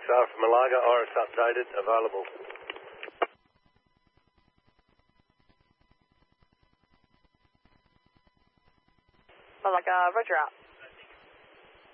XR from Malaga, Iris updated, available. Malaga, roger out.